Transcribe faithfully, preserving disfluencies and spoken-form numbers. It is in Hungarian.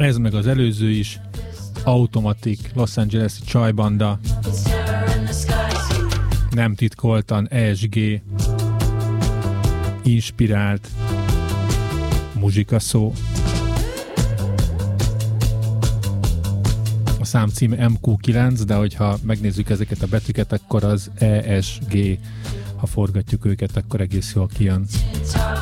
Ez meg az előző is, Automatic, Los Angeles-i csajbanda, nem titkoltan E S G inspirált muzsika szó. A szám címe M Q kilenc, de hogyha megnézzük ezeket a betűket, akkor az E S G, ha forgatjuk őket, akkor egész jól kijön.